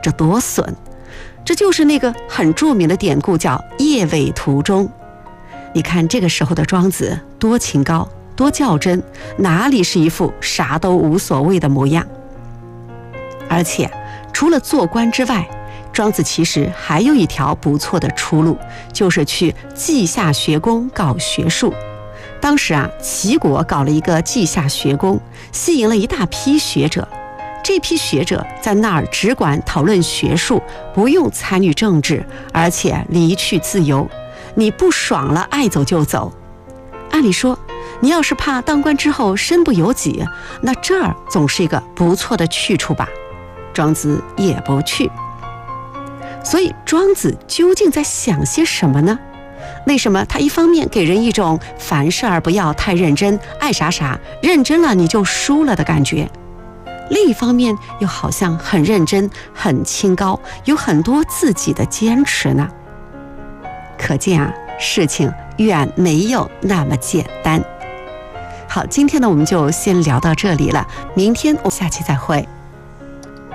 这多损！这就是那个很著名的典故，叫叶尾图中。你看这个时候的庄子多清高，多较真，哪里是一副啥都无所谓的模样？而且除了做官之外，庄子其实还有一条不错的出路，就是去稷下学宫搞学术。当时齐国搞了一个稷下学宫，吸引了一大批学者。这批学者在那儿只管讨论学术，不用参与政治，而且离去自由。你不爽了，爱走就走。按理说，你要是怕当官之后身不由己，那这儿总是一个不错的去处吧？庄子也不去。所以庄子究竟在想些什么呢？为什么他一方面给人一种凡事不要太认真，爱啥啥，认真了你就输了的感觉，另一方面又好像很认真，很清高，有很多自己的坚持呢？可见事情远没有那么简单。好，今天呢我们就先聊到这里了，明天我们下期再会。